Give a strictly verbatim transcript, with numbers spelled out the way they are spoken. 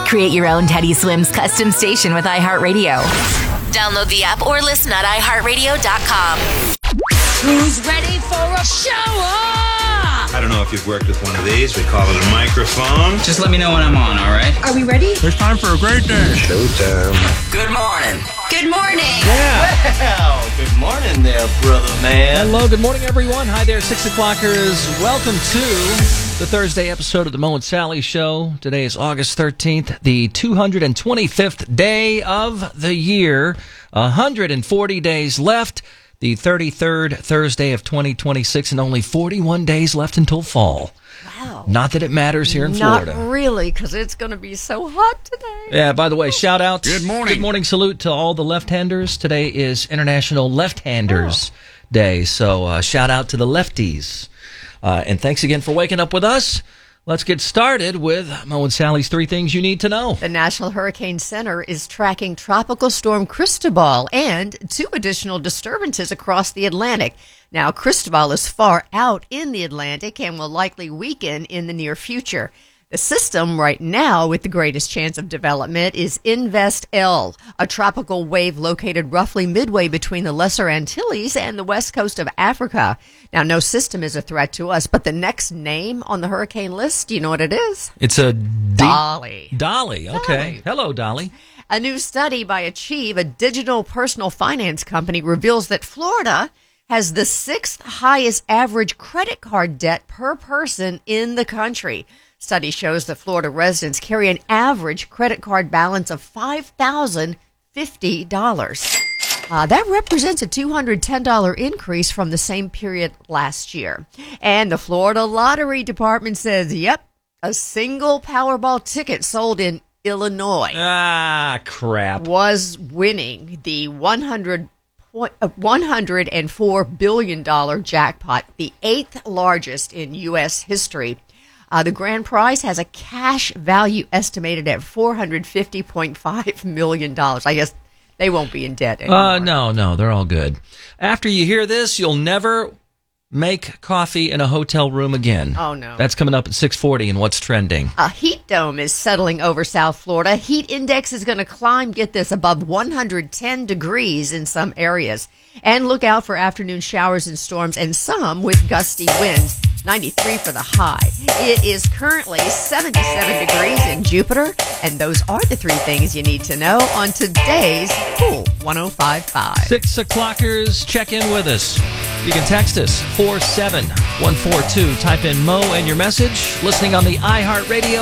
Create your own Teddy Swims custom station with iHeartRadio. Download the app or listen at i heart radio dot com. Who's ready for a show off? I don't know if you've worked with one of these. We call it a microphone. Just let me know when I'm on, all right? Are we ready? It's time for a great day. Showtime. Good morning. Good morning. Yeah. Well, good morning there, brother man. Hello, good morning, everyone. Hi there, six o'clockers. Welcome to the Thursday episode of the Mo and Sally Show. Today is August thirteenth, the two hundred twenty-fifth day of the year. one hundred forty days left. The thirty-third Thursday of twenty twenty-six, and only forty-one days left until fall. Wow. Not that it matters here in Not Florida. Not really, because it's going to be so hot today. Yeah, by the way, shout out. Good morning. Good morning salute to all the left-handers. Today is International Left-Handers oh. Day, so uh, shout out to the lefties. Uh, and thanks again for waking up with us. Let's get started with Mo and Sally's Three Things You Need to Know. The National Hurricane Center is tracking Tropical Storm Cristobal and two additional disturbances across the Atlantic. Now, Cristobal is far out in the Atlantic and will likely weaken in the near future. The system right now with the greatest chance of development is Invest L, a tropical wave located roughly midway between the Lesser Antilles and the west coast of Africa. Now, no system is a threat to us, but the next name on the hurricane list, do you know what it is? It's a deep... Dolly. Dolly, okay. Dolly. Hello, Dolly. A new study by Achieve, a digital personal finance company, reveals that Florida has the sixth highest average credit card debt per person in the country. Study shows that Florida residents carry an average credit card balance of five thousand fifty dollars. Uh, that represents a two hundred ten dollars increase from the same period last year. And the Florida Lottery Department says, yep, a single Powerball ticket sold in Illinois Ah, crap. was winning the one hundred one hundred four billion dollars jackpot, the eighth largest in U S history. Uh, the grand prize has a cash value estimated at four hundred fifty point five million dollars. I guess they won't be in debt anymore. Uh, no, no, they're all good. After you hear this, you'll never make coffee in a hotel room again. Oh, no. That's coming up at six forty in What's Trending. A heat dome is settling over South Florida. Heat index is going to climb, get this, above one hundred ten degrees in some areas. And look out for afternoon showers and storms, and some with gusty winds. ninety-three for the high. It is currently seventy-seven degrees in Jupiter, and those are the three things you need to know on today's Cool one oh five point five. Six o'clockers, check in with us. You can text us, four seven one four two. Type in Mo and your message. Listening on the iHeartRadio